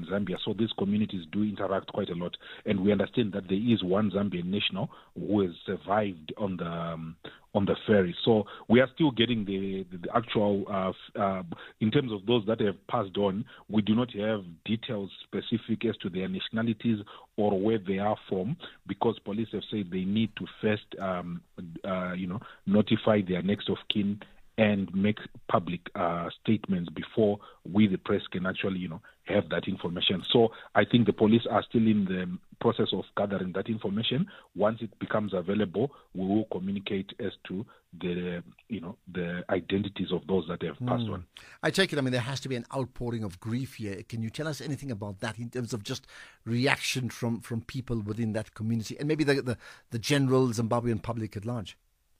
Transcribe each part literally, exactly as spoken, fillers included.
Zambia, so these communities do interact quite a lot. And we understand that there is one Zambian national who has survived on the um, on the ferry. So we are still getting the, the, the actual, uh, uh, in terms of those that have passed on, we do not have details specific as to their nationalities or where they are from, because police have said they need to first, um, uh, you know, notify their next of kin and make public uh, statements before we, the press, can actually, you know, have that information. So I think the police are still in the process of gathering that information. Once it becomes available, we will communicate as to the, you know, the identities of those that have passed mm. on. I take it, I mean, there has to be an outpouring of grief here. Can you tell us anything about that in terms of just reaction from, from people within that community and maybe the, the, the general Zimbabwean public at large?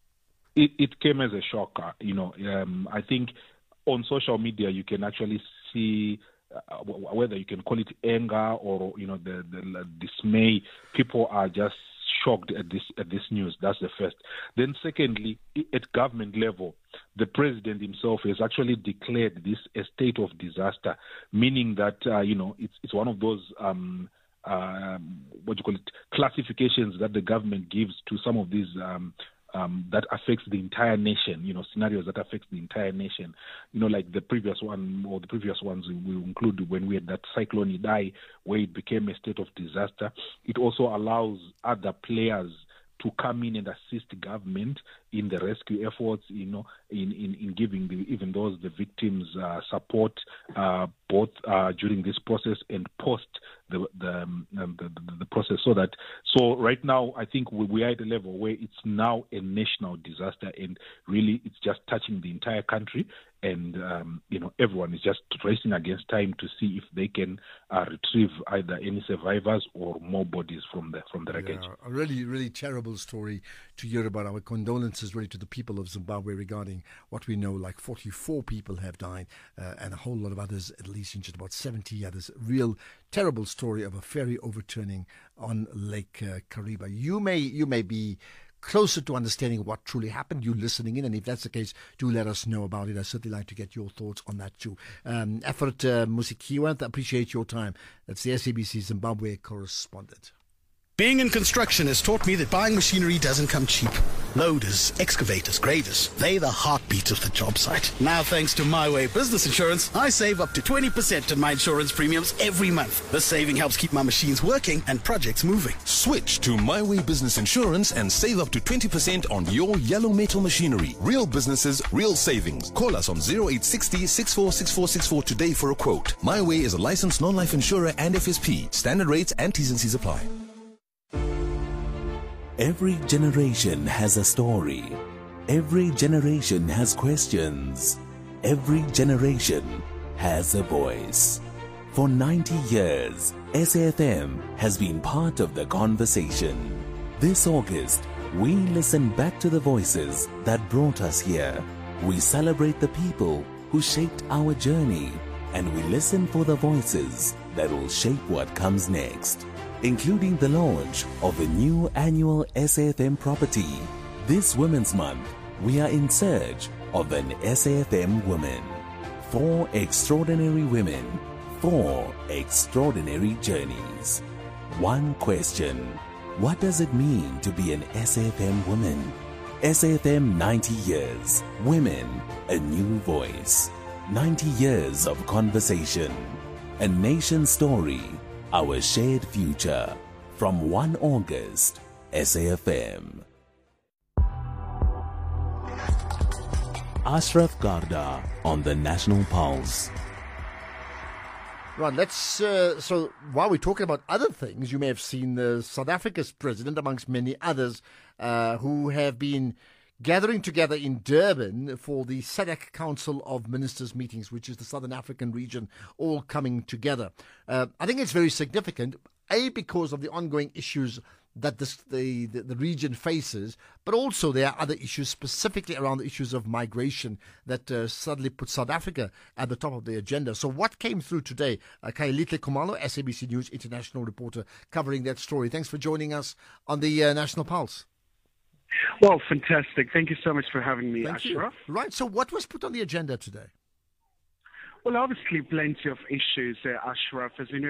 It, it came as a shock. Uh, you know, um, I think on social media you can actually see uh, whether you can call it anger or, you know, the, the dismay. People are just shocked at this at this news. That's the first. Then secondly, at government level, the president himself has actually declared this a state of disaster, meaning that uh, you know it's it's one of those um, uh, what do you call it classifications that the government gives to some of these. Um, Um, that affects the entire nation, you know, scenarios that affects the entire nation. You know, like the previous one or the previous ones we include when we had that cyclone Idai, where it became a state of disaster. It also allows other players to come in and assist the government in the rescue efforts, you know, in, in, in giving the, even those the victims uh, support, uh, both uh, during this process and post the the, um, the the the process. So that so right now, I think we, we are at a level where it's now a national disaster, and really it's just touching the entire country. And, um, you know, everyone is just racing against time to see if they can uh, retrieve either any survivors or more bodies from the from the wreckage. Yeah, a really, really terrible story to hear about. Our condolences really to the people of Zimbabwe regarding what we know, like forty-four people have died uh, and a whole lot of others, at least injured, about seventy others. Real terrible story of a ferry overturning on Lake uh, Kariba. You may, you may be closer to understanding what truly happened, you listening in, and if that's the case, do let us know about it. I'd certainly like to get your thoughts on that too. Um, Effort uh, Musikiwa, appreciate your time. That's the S A B C Zimbabwe correspondent. Being in construction has taught me that buying machinery doesn't come cheap. Loaders, excavators, graders, they're the heartbeat of the job site. Now, thanks to My Way Business Insurance, I save up to twenty percent on my insurance premiums every month. This saving helps keep my machines working and projects moving. Switch to My Way Business Insurance and save up to twenty percent on your yellow metal machinery. Real businesses, real savings. Call us on zero eight six zero, six four six four six four today for a quote. My Way is a licensed non-life insurer and F S P. Standard rates and T's and C's apply. Every generation has a story. Every generation has questions. Every generation has a voice. For ninety years, S A F M has been part of the conversation. This August, we listen back to the voices that brought us here. We celebrate the people who shaped our journey, and we listen for the voices that will shape what comes next, including the launch of a new annual S A F M property. This Women's Month, we are in search of an S A F M woman. Four extraordinary women, four extraordinary journeys. One question: what does it mean to be an S A F M woman? S A F M ninety years. Women, a new voice. ninety years of conversation. A nation story. Our shared future. From first of August, S A F M. Ashraf Garda on the National Pulse. Right, let's, uh, so while we're talking about other things, you may have seen uh, South Africa's president, amongst many others, uh, who have been gathering together in Durban for the S A D C Council of Ministers meetings, which is the Southern African region, all coming together. Uh, I think it's very significant, A, because of the ongoing issues that this, the, the, the region faces, but also there are other issues, specifically around the issues of migration, that uh, suddenly put South Africa at the top of the agenda. So what came through today? Uh, Kailitle Khumalo, S A B C News international reporter, covering that story. Thanks for joining us on the uh, National Pulse. Well, fantastic. Thank you so much for having me, Thank Ashraf. You. Right, so what was put on the agenda today? Well, obviously plenty of issues, uh, Ashraf. As you know,